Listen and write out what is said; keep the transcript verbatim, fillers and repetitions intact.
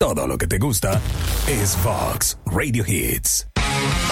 todo lo que te gusta es Fox Radio Hits.